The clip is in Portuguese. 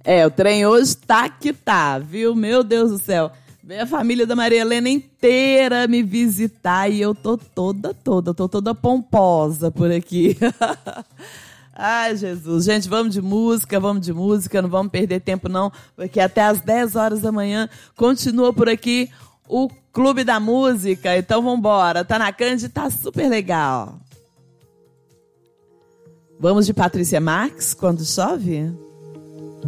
O trem hoje tá que tá, viu? Meu Deus do céu. Veio a família da Maria Helena inteira me visitar e eu tô toda pomposa por aqui. Ai, Jesus. Gente, vamos de música, não vamos perder tempo não, porque até às 10 horas da manhã continua por aqui o Clube da Música. Então vambora, tá na Cândido, tá super legal. Vamos de Patrícia Marques, Quando Chove?